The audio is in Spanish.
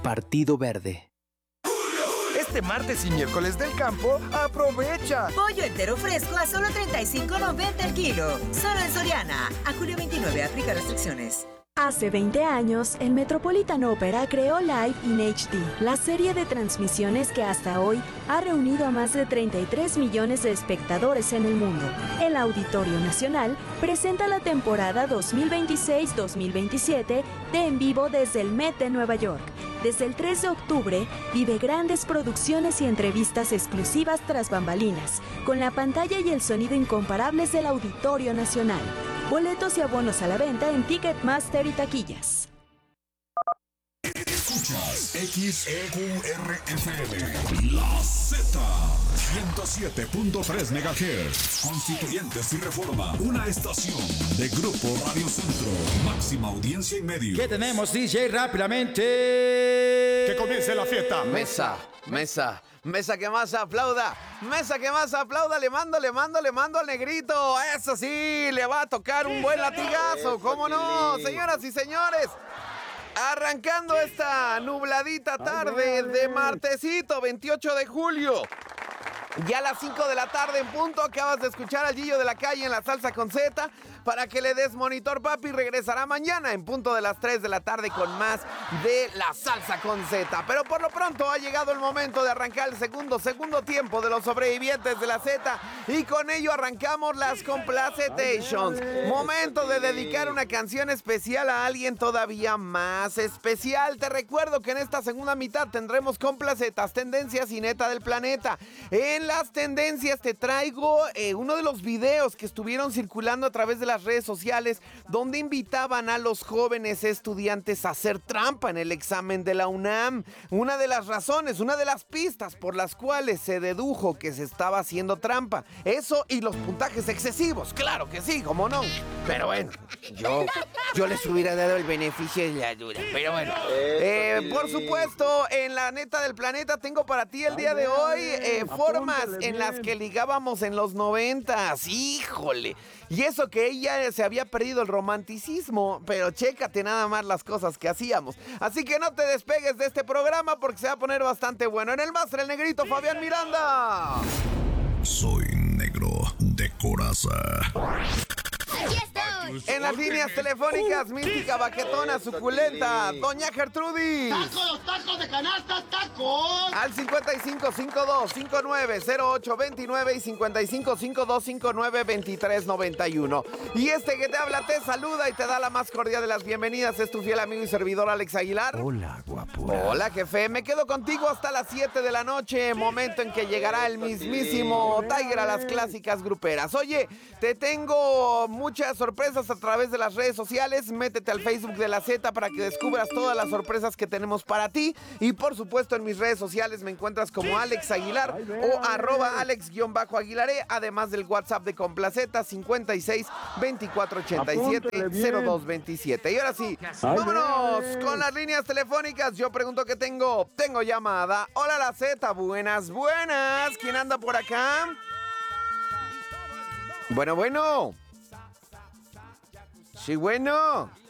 Partido Verde. Este martes y miércoles del campo, aprovecha. Pollo entero fresco a solo $35.90 el kilo. Solo en Soriana. A julio 29, aplica restricciones. Hace 20 años, el Metropolitan Opera creó Live in HD, la serie de transmisiones que hasta hoy ha reunido a más de 33 millones de espectadores en el mundo. El Auditorio Nacional presenta la temporada 2026-2027 de En Vivo desde el Met de Nueva York. Desde el 3 de octubre, vive grandes producciones y entrevistas exclusivas tras bambalinas, con la pantalla y el sonido incomparables del Auditorio Nacional. Boletos y abonos a la venta en Ticketmaster y taquillas. Escuchas XEQRFM, La Z, 107.3 MHz, Constituyentes y Reforma, una estación de Grupo Radio Centro, máxima audiencia y medios. ¿Qué tenemos, DJ? Rápidamente. Que comience la fiesta. Mesa que más aplauda, mesa que más aplauda, le mando al negrito, eso sí, le va a tocar un buen latigazo, ¿cómo no? Señoras y señores, arrancando esta nubladita tarde de martesito, 28 de julio. Ya a las 5 de la tarde en punto, acabas de escuchar al Gillo de la Calle en la Salsa con Z. Para que le des monitor, papi, regresará mañana en punto de las 3 de la tarde con más de la Salsa con Z. Pero por lo pronto ha llegado el momento de arrancar el segundo tiempo de los sobrevivientes de la Z. Y con ello arrancamos las Complacetations. Momento de dedicar una canción especial a alguien todavía más especial. Te recuerdo que en esta segunda mitad tendremos Complacetas, tendencias y neta del planeta. En las tendencias te traigo uno de los videos que estuvieron circulando a través de las redes sociales, donde invitaban a los jóvenes estudiantes a hacer trampa en el examen de la UNAM. Una de las razones, una de las pistas por las cuales se dedujo que se estaba haciendo trampa. Eso y los puntajes excesivos, claro que sí, cómo no. Pero bueno, yo les hubiera dado el beneficio de la duda. Pero bueno, por supuesto, en la neta del planeta tengo para ti el día de hoy formas en las que ligábamos en los 90s. Híjole. Y eso que ella se había perdido el romanticismo, pero chécate nada más las cosas que hacíamos. Así que no te despegues de este programa porque se va a poner bastante bueno. En el máster, el negrito Fabián Miranda. Soy negro de coraza. En las líneas telefónicas, mística, baquetona, suculenta, doña Gertrudis. ¡Tacos de canasta, tacos! Al 5552-590829 y 5552-592391. Y este que te habla te saluda y te da la más cordial de las bienvenidas. Es tu fiel amigo y servidor Alex Aguilar. Hola, guapura. Hola, jefe. Me quedo contigo hasta las 7 de la noche, momento en que llegará el mismísimo Tiger a las clásicas gruperas. Oye, te tengo muchas sorpresas a través de las redes sociales. Métete al Facebook de la Z para que descubras todas las sorpresas que tenemos para ti. Y por supuesto en mis redes sociales me encuentras como Alex Aguilar o @Alex_Aguilaré, además del WhatsApp de Complaceta 56 24 87 02 27. Y ahora sí, vámonos con las líneas telefónicas. Yo pregunto que tengo llamada. Hola la Z, buenas. ¿Quién anda por acá? Bueno. Sí, bueno.